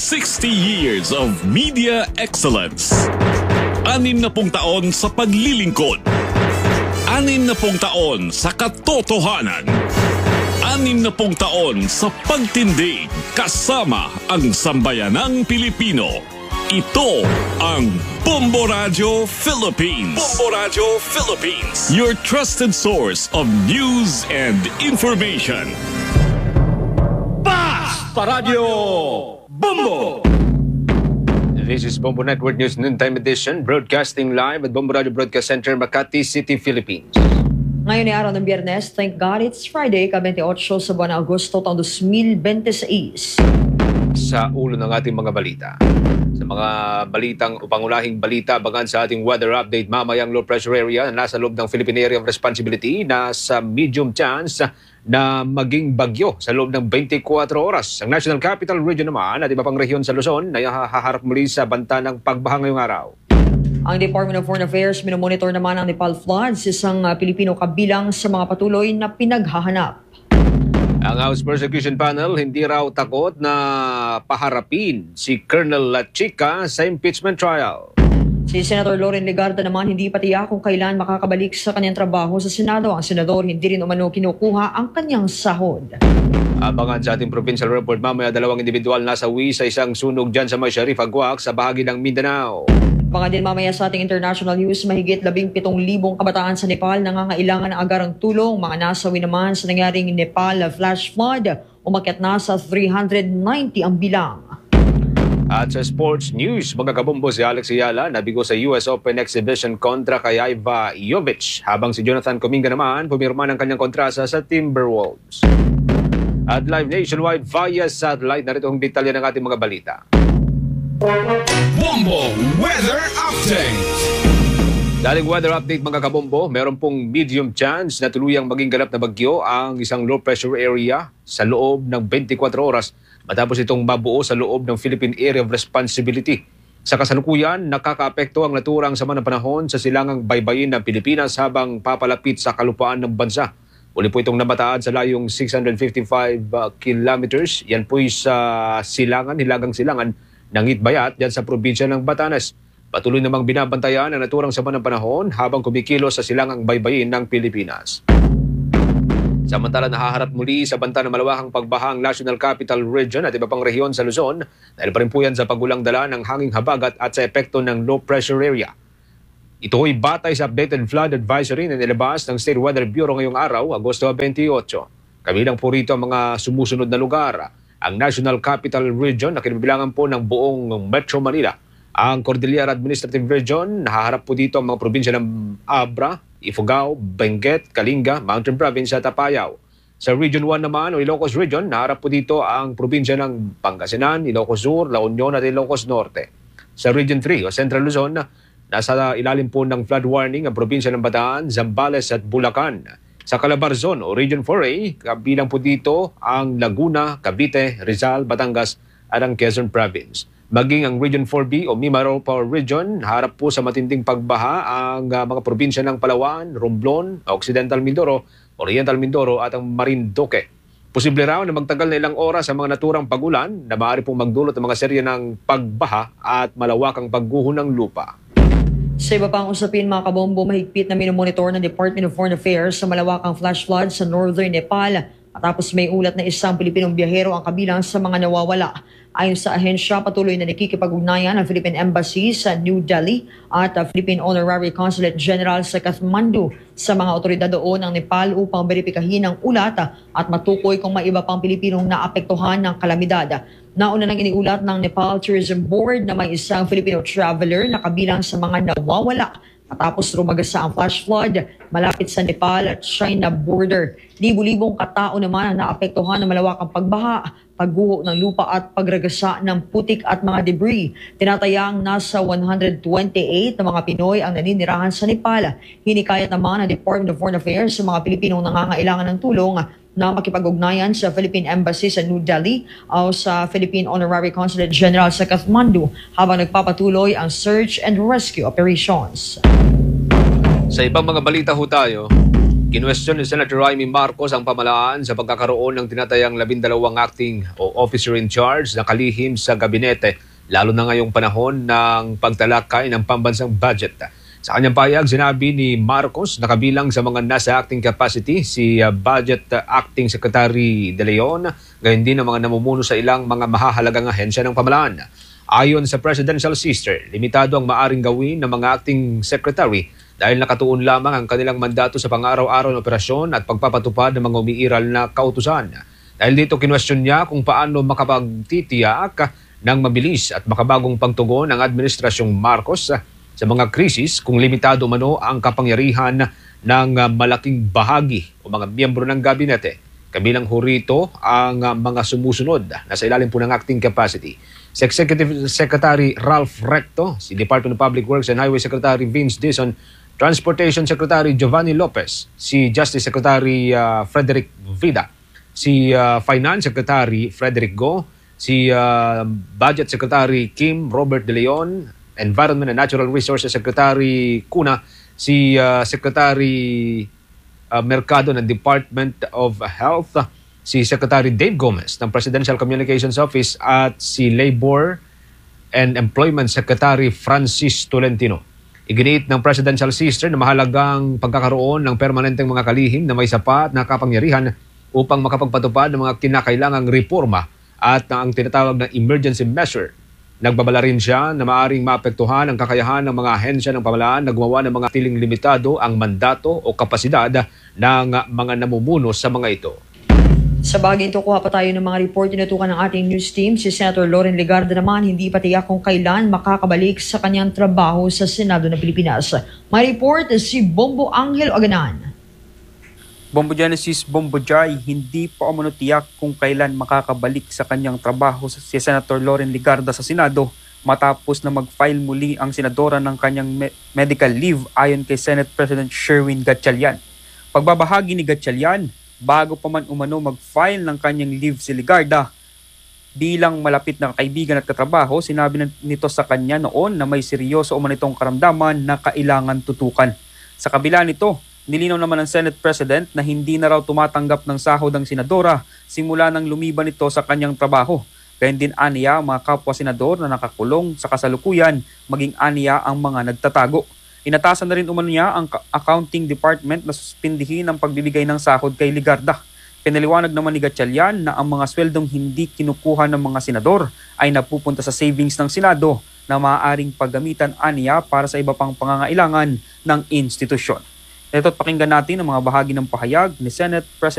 60 years of media excellence. 60 taon sa paglilingkod. 60 taon sa katotohanan. 60 taon sa pagtindig kasama ang sambayanang Pilipino. Ito ang Bombo Radio Philippines. Bombo Radio Philippines. Your trusted source of news and information. Radio Bombo! This is Bombo Network News Noontime Edition, broadcasting live at Bombo Radio Broadcast Center, Makati City, Philippines. Ngayon ay araw ng Biyernes, thank God it's Friday, ka-28 sa buwan ng Agosto taong 2026. Sa ulo ng ating mga balita. Sa mga balitang pangunahing balita, abangan sa ating weather update mamayang low pressure area na nasa loob ng Philippine Area of Responsibility na sa medium chance na maging bagyo sa loob ng 24 oras. Ang National Capital Region naman at iba pang rehiyon sa Luzon ay haharap muli sa banta ng pagbaha ngayong araw. Ang Department of Foreign Affairs minomonitor naman ang Nepal floods, isang Pilipino kabilang sa mga patuloy na pinaghahanap. Ang House Prosecution Panel hindi raw takot na paharapin si Colonel Lachica sa impeachment trial. Si Senator Loren Legarda naman hindi pa tiyak kung kailan makakabalik sa kanyang trabaho sa Senado. Ang senador hindi rin umano kinukuha ang kanyang sahod. Abangan sa ating provincial report mamaya, 2 individual nasawi sa isang sunog dyan sa may Sharif Agwak sa bahagi ng Mindanao. Abangan din mamaya sa ating international news, mahigit 17,000 kabataan sa Nepal nangangailangan ng agarang tulong. Mga nasawi naman sa nangyaring Nepal flash flood, umakyat na sa 390 ang bilang. At sa sports news, mga kabombo, si Alex Ayala nabigo sa US Open Exhibition kontra kay Iva Jovic, habang si Jonathan Kuminga naman pumirma ng kanyang kontrasa sa Timberwolves. At live nationwide via satellite, narito ang detalye ng ating mga balita. Bombo Weather Update. Daling weather update mga kabombo, meron pong medium chance na tuluyang maging ganap na bagyo ang isang low pressure area sa loob ng 24 oras matapos itong mabuo sa loob ng Philippine Area of Responsibility. Sa kasalukuyan, nakakaapekto ang naturang sama ng panahon sa silangang baybayin ng Pilipinas habang papalapit sa kalupaan ng bansa. Uli po itong namataan sa layong 655 kilometers. Yan po'y sa hilagang silangan ng Itbayat dyan sa probinsya ng Batanes. Patuloy namang binabantayan ang naturang sama ng panahon habang kumikilos sa silangang baybayin ng Pilipinas. Samantala, nahaharap muli sa banta ng malawakang pagbaha ang National Capital Region at iba pang rehiyon sa Luzon dahil pa rin po yan sa pagulang dala ng hanging habagat at sa epekto ng low pressure area. Ito ay batay sa updated flood advisory na nilabas ng State Weather Bureau ngayong araw, Agosto 28. Kabilang po rito ang mga sumusunod na lugar. Ang National Capital Region na kinabibilangan po ng buong Metro Manila. Ang Cordillera Administrative Region, nahaharap po dito ang mga probinsya ng Abra, Ifugao, Benguet, Kalinga, Mountain Province at Apayao. Sa Region 1 naman o Ilocos Region, naharap po dito ang probinsya ng Pangasinan, Ilocos Sur, La Union at Ilocos Norte. Sa Region 3 o Central Luzon, nasa ilalim po ng flood warning ang probinsya ng Bataan, Zambales at Bulacan. Sa Calabarzon o Region 4A, kabilang po dito ang Laguna, Cavite, Rizal, Batangas at ang Quezon Province. Maging ang Region 4B o Mimaropa Region, harap po sa matinding pagbaha ang mga probinsya ng Palawan, Romblon, Occidental Mindoro, Oriental Mindoro at ang Marinduque. Posible raw na magtagal na ilang oras ang mga naturang pagulan na maaari pong magdulot ng mga serye ng pagbaha at malawakang pagguho ng lupa. Sa iba pang usapin mga kabombo, mahigpit na minomonitor ng Department of Foreign Affairs sa malawakang flash flood sa northern Nepal. Matapos may ulat na isang Pilipinong biyahero ang kabilang sa mga nawawala. Ayon sa ahensya, patuloy na nakikipag-ugnayan ang Philippine Embassy sa New Delhi at Philippine Honorary Consulate General sa Kathmandu sa mga otoridad doon ng Nepal upang beripikahin ang ulat at matukoy kung may iba pang Pilipinong naapektuhan ng kalamidad. Nauna nang iniulat ng Nepal Tourism Board na may isang Filipino traveler na kabilang sa mga nawawala matapos rumagasa ang flash flood malapit sa Nepal at China border. Libu-libong katao naman ang naapektuhan ng malawakang pagbaha, pagguho ng lupa at pagragasa ng putik at mga debris. Tinatayang nasa 128 na mga Pinoy ang naninirahan sa Nepal. Hinikayat naman ang Department of Foreign Affairs sa mga Pilipinong nangangailangan ng tulong na makipag-ugnayan sa Philippine Embassy sa New Delhi o sa Philippine Honorary Consulate General sa Kathmandu habang nagpapatuloy ang search and rescue operations. Sa ibang mga balita ho tayo, Kinwestiyon ni Senator Raimie Marcos ang pamahalaan sa pagkakaroon ng tinatayang 12 acting o officer in charge na kalihim sa gabinete, lalo na ngayong panahon ng pagtalakay ng pambansang budget. Sa kanyang pahayag, sinabi ni Marcos na kabilang sa mga nasa acting capacity si Budget Acting Secretary De Leon, gayon din ang mga namumuno sa ilang mga mahahalagang ahensya ng pamahalaan. Ayon sa Presidential Sister, limitado ang maaring gawin ng mga acting secretary dahil nakatuon lamang ang kanilang mandato sa pang-araw-araw na operasyon at pagpapatupad ng mga umiiral na kautusan. Dahil dito, kinwestiyon niya kung paano makapagtitiyak ng mabilis at makabagong pagtugon ng Administrasyong Marcos sa mga krisis kung limitado mano ang kapangyarihan ng malaking bahagi o mga miyembro ng gabinete. Kabilang ho rito ang mga sumusunod na sa ilalim po ng acting capacity. Si Executive Secretary Ralph Recto, si Department of Public Works and Highway Secretary Vince Dizon, Transportation Secretary Giovanni Lopez, si Justice Secretary Frederick Vida, si Finance Secretary Frederick Go, si Budget Secretary Kim Robert De Leon, Environment and Natural Resources Secretary Cuna, si Secretary Mercado ng Department of Health, si Secretary Dave Gomez ng Presidential Communications Office at si Labor and Employment Secretary Francis Tolentino. Iginiit ng Presidential Sister na mahalagang pagkakaroon ng permanenteng mga kalihim na may sapat na kapangyarihan upang makapagpatupad ng mga kinakailangang reforma at ang tinatawag na emergency measure. Nagbabala rin siya na maaring maapektuhan ang kakayahan ng mga ahensya ng pamahalaan na gumawa ng mga tiling limitado ang mandato o kapasidad ng mga namumuno sa mga ito. Sa bagay ito, kuha pa tayo ng mga report tinutukan ng ating news team. Si Senator Loren Legarda naman hindi pa tiyak kung kailan makakabalik sa kanyang trabaho sa Senado ng Pilipinas. May report si Bombo Angel Aganan. Bombo Genesis Bombo Jai, hindi pa umano tiyak kung kailan makakabalik sa kanyang trabaho si Senator Loren Legarda sa Senado matapos na mag-file muli ang senadora ng kanyang medical leave ayon kay Senate President Sherwin Gatchalian. Pagbabahagi ni Gatchalian, bago pa man umano mag-file ng kanyang leave si Legarda, bilang malapit na kaibigan at katrabaho, sinabi nito sa kanya noon na may seryoso umano itong karamdaman na kailangan tutukan. Sa kabila nito, nilinaw naman ng Senate President na hindi na raw tumatanggap ng sahod ang senadora simula nang lumiban ito sa kanyang trabaho. Gayon din aniya ang mga kapwa senador na nakakulong sa kasalukuyan, maging aniya ang mga nagtatago. Inatasan na rin umano niya ang accounting department na suspindihin ang pagbibigay ng sahod kay Legarda. Pinaliwanag naman ni Gatchalian na ang mga sweldong hindi kinukuha ng mga senador ay napupunta sa savings ng Senado na maaaring paggamitan aniya para sa iba pang pangangailangan ng institusyon. Ito't pakinggan natin ang mga bahagi ng pahayag ni Senate President